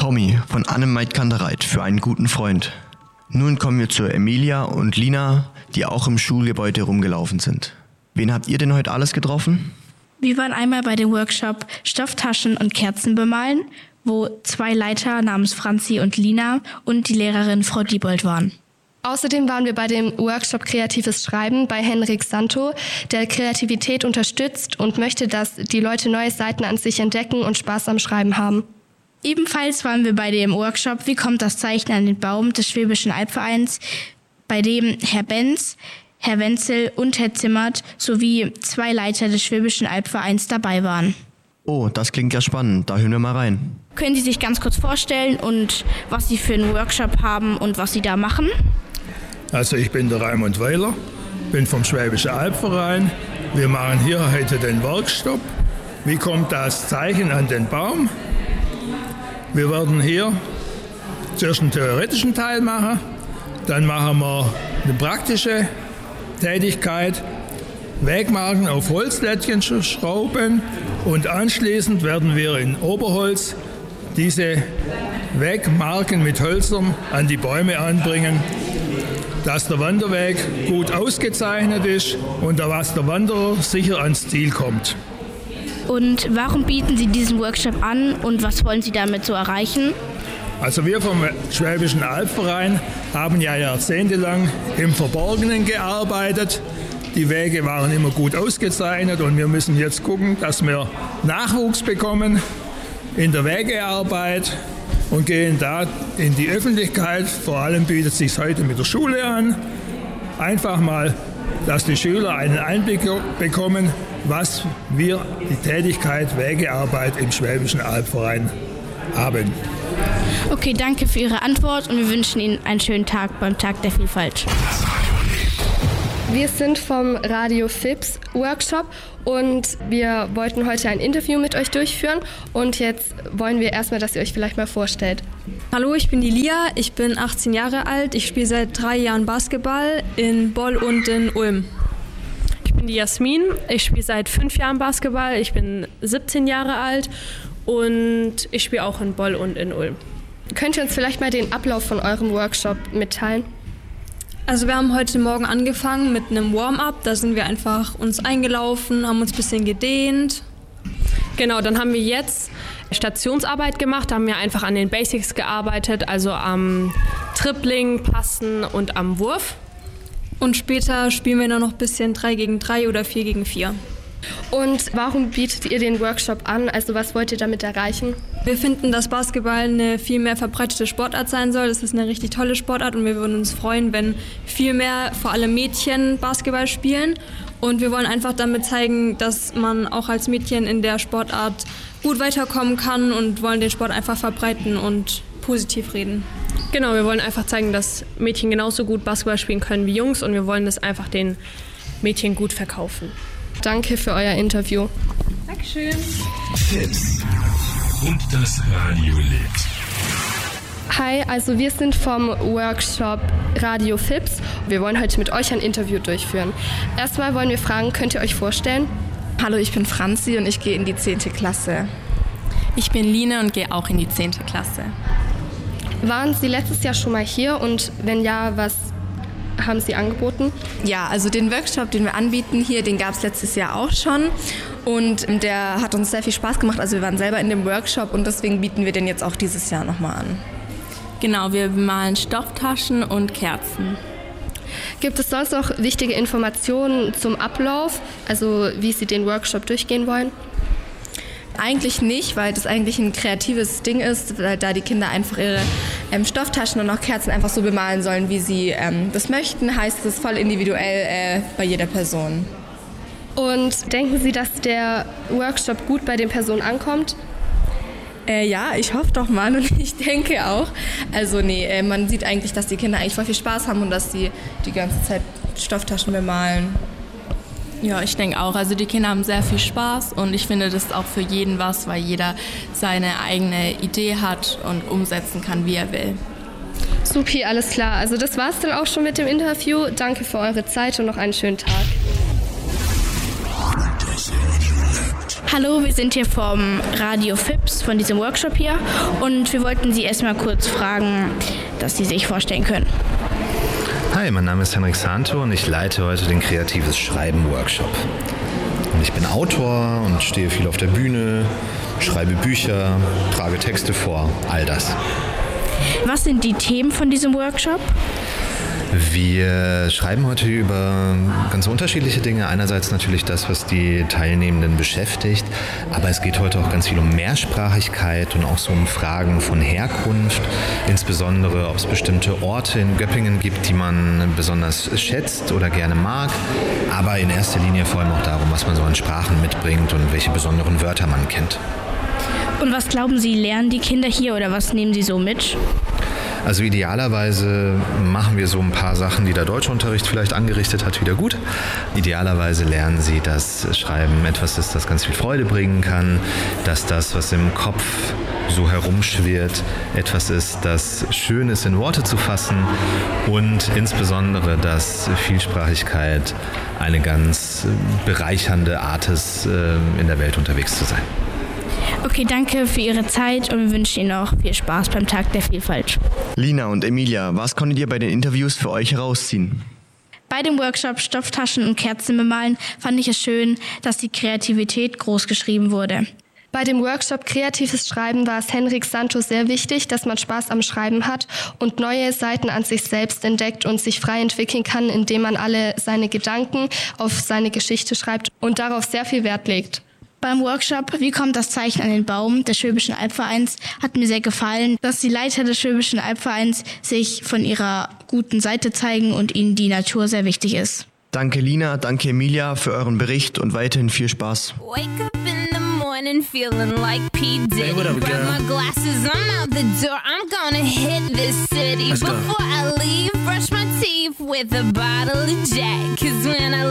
Tommy von Anne Meitkantereit für einen guten Freund. Nun kommen wir zu Emilia und Lina, die auch im Schulgebäude rumgelaufen sind. Wen habt ihr denn heute alles getroffen? Wir waren einmal bei dem Workshop Stofftaschen und Kerzen bemalen, wo 2 Leiter namens Franzi und Lina und die Lehrerin Frau Diebold waren. Außerdem waren wir bei dem Workshop Kreatives Schreiben bei Henrik Santo, der Kreativität unterstützt und möchte, dass die Leute neue Seiten an sich entdecken und Spaß am Schreiben haben. Ebenfalls waren wir bei dem Workshop Wie kommt das Zeichnen an den Baum des Schwäbischen Albvereins, bei dem Herr Benz, Herr Wenzel und Herr Zimmert sowie 2 Leiter des Schwäbischen Albvereins dabei waren. Oh, das klingt ja spannend, da hören wir mal rein. Können Sie sich ganz kurz vorstellen und was Sie für einen Workshop haben und was Sie da machen? Also ich bin der Raimund Weiler, bin vom Schwäbischen Albverein. Wir machen hier heute den Workshop. Wie kommt das Zeichen an den Baum? Wir werden hier zuerst einen theoretischen Teil machen, dann machen wir eine praktische Tätigkeit, Wegmarken auf Holzlättchen schrauben und anschließend werden wir in Oberholz diese Wegmarken mit Hölzern an die Bäume anbringen, dass der Wanderweg gut ausgezeichnet ist und dass der Wanderer sicher ans Ziel kommt. Und warum bieten Sie diesen Workshop an und was wollen Sie damit so erreichen? Also wir vom Schwäbischen Albverein haben ja jahrzehntelang im Verborgenen gearbeitet. Die Wege waren immer gut ausgezeichnet und wir müssen jetzt gucken, dass wir Nachwuchs bekommen in der Wegearbeit und gehen da in die Öffentlichkeit. Vor allem bietet es sich heute mit der Schule an. Einfach mal, dass die Schüler einen Einblick bekommen, was wir die Tätigkeit Wegearbeit im Schwäbischen Albverein haben. Okay, danke für Ihre Antwort und wir wünschen Ihnen einen schönen Tag beim Tag der Vielfalt. Wir sind vom Radio FIPS Workshop und wir wollten heute ein Interview mit euch durchführen und jetzt wollen wir erstmal, dass ihr euch vielleicht mal vorstellt. Hallo, ich bin die Lia, ich bin 18 Jahre alt, ich spiele seit 3 Jahren Basketball in Boll und in Ulm. Ich bin die Jasmin, ich spiele seit 5 Jahren Basketball, ich bin 17 Jahre alt und ich spiele auch in Boll und in Ulm. Könnt ihr uns vielleicht mal den Ablauf von eurem Workshop mitteilen? Also wir haben heute Morgen angefangen mit einem Warm-up, da sind wir einfach uns eingelaufen, haben uns ein bisschen gedehnt. Genau, dann haben wir jetzt Stationsarbeit gemacht, da haben wir einfach an den Basics gearbeitet, also am Dribbling, Passen und am Wurf. Und später spielen wir dann noch ein bisschen 3 gegen 3 oder 4 gegen 4. Und warum bietet ihr den Workshop an? Also was wollt ihr damit erreichen? Wir finden, dass Basketball eine viel mehr verbreitete Sportart sein soll. Das ist eine richtig tolle Sportart und wir würden uns freuen, wenn viel mehr, vor allem Mädchen, Basketball spielen. Und wir wollen einfach damit zeigen, dass man auch als Mädchen in der Sportart gut weiterkommen kann und wollen den Sport einfach verbreiten und positiv reden. Genau, wir wollen einfach zeigen, dass Mädchen genauso gut Basketball spielen können wie Jungs und wir wollen das einfach den Mädchen gut verkaufen. Danke für euer Interview. Dankeschön. FIPS und das Radio lebt. Hi, also wir sind vom Workshop Radio FIPS. Wir wollen heute mit euch ein Interview durchführen. Erstmal wollen wir fragen, könnt ihr euch vorstellen? Hallo, ich bin Franzi und ich gehe in die 10. Klasse. Ich bin Line und gehe auch in die 10. Klasse. Waren Sie letztes Jahr schon mal hier und wenn ja, was haben Sie angeboten? Ja, also den Workshop, den wir anbieten hier, den gab es letztes Jahr auch schon und der hat uns sehr viel Spaß gemacht. Also wir waren selber in dem Workshop und deswegen bieten wir den jetzt auch dieses Jahr nochmal an. Genau, wir malen Stofftaschen und Kerzen. Gibt es sonst noch wichtige Informationen zum Ablauf, also wie Sie den Workshop durchgehen wollen? Eigentlich nicht, weil das eigentlich ein kreatives Ding ist, weil da die Kinder einfach ihre Stofftaschen und auch Kerzen einfach so bemalen sollen, wie sie das möchten. Heißt, es ist voll individuell bei jeder Person. Und denken Sie, dass der Workshop gut bei den Personen ankommt? Ja, ich hoffe doch mal und ich denke auch. Also nee, man sieht eigentlich, dass die Kinder eigentlich voll viel Spaß haben und dass sie die ganze Zeit Stofftaschen bemalen. Ja, ich denke auch. Also die Kinder haben sehr viel Spaß und ich finde, das ist auch für jeden was, weil jeder seine eigene Idee hat und umsetzen kann, wie er will. Supi, alles klar. Also das war's dann auch schon mit dem Interview. Danke für eure Zeit und noch einen schönen Tag. Das Radio lebt. Hallo, wir sind hier vom Radio FIPS, von diesem Workshop hier. Und wir wollten Sie erstmal kurz fragen, dass Sie sich vorstellen können. Hi, mein Name ist Henrik Santo und ich leite heute den Kreatives Schreiben Workshop. Und ich bin Autor und stehe viel auf der Bühne, schreibe Bücher, trage Texte vor, all das. Was sind die Themen von diesem Workshop? Wir schreiben heute über ganz unterschiedliche Dinge. Einerseits natürlich das, was die Teilnehmenden beschäftigt, aber es geht heute auch ganz viel um Mehrsprachigkeit und auch so um Fragen von Herkunft, insbesondere ob es bestimmte Orte in Göppingen gibt, die man besonders schätzt oder gerne mag, aber in erster Linie vor allem auch darum, was man so an Sprachen mitbringt und welche besonderen Wörter man kennt. Und was glauben Sie, lernen die Kinder hier oder was nehmen Sie so mit? Also idealerweise machen wir so ein paar Sachen, die der Deutschunterricht vielleicht angerichtet hat, wieder gut. Idealerweise lernen sie, dass Schreiben etwas ist, das ganz viel Freude bringen kann, dass das, was im Kopf so herumschwirrt, etwas ist, das schön ist, in Worte zu fassen und insbesondere, dass Vielsprachigkeit eine ganz bereichernde Art ist, in der Welt unterwegs zu sein. Okay, danke für Ihre Zeit und wir wünschen Ihnen auch viel Spaß beim Tag der Vielfalt. Lina und Emilia, was konntet ihr bei den Interviews für euch herausziehen? Bei dem Workshop Stofftaschen und Kerzen bemalen fand ich es schön, dass die Kreativität groß geschrieben wurde. Bei dem Workshop Kreatives Schreiben war es Henrik Santo sehr wichtig, dass man Spaß am Schreiben hat und neue Seiten an sich selbst entdeckt und sich frei entwickeln kann, indem man alle seine Gedanken auf seine Geschichte schreibt und darauf sehr viel Wert legt. Beim Workshop Wie kommt das Zeichen an den Baum des Schwäbischen Albvereins hat mir sehr gefallen, dass die Leiter des Schwäbischen Albvereins sich von ihrer guten Seite zeigen und ihnen die Natur sehr wichtig ist. Danke Lina, danke Emilia für euren Bericht und weiterhin viel Spaß. Wake up in the morning feeling like P. Diddy. Hey, what up, grab my glasses, I'm out the door. I'm gonna hit this city. Before I leave, brush my teeth with a bottle of Jack. 'Cause when I